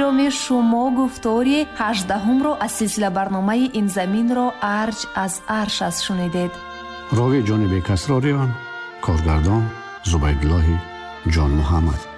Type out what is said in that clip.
гиромӣ, шумо гуфтори 18-ро аз силсила барномаи ин заминро арҷ аз аршас шунидед. рови ҷониби касрориён, коргардон Зубайдуллоҳи ҷон Муҳаммад.